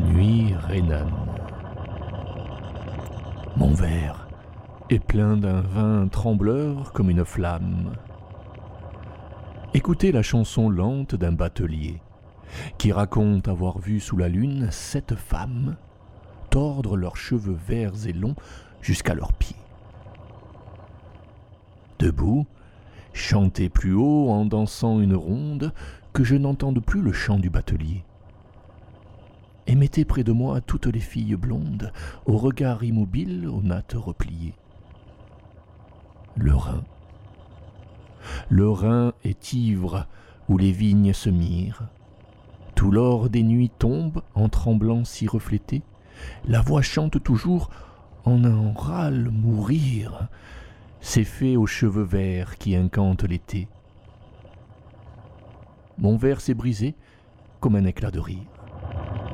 nuit rhénane. Mon verre est plein d'un vin trembleur comme une flamme. Écoutez la chanson lente d'un batelier qui raconte avoir vu sous la lune 7 femmes tordre leurs cheveux verts et longs jusqu'à leurs pieds. Debout, chantez plus haut en dansant une ronde, que je n'entende plus le chant du batelier. Et mettez près de moi toutes les filles blondes, au regard immobile, aux nattes repliées. Le Rhin est ivre où les vignes se mirent. Tout l'or des nuits tombe en tremblant s'y refléter. La voix chante toujours en un râle mourir. Ces fées aux cheveux verts qui incantent l'été. Mon verre s'est brisé comme un éclat de rire.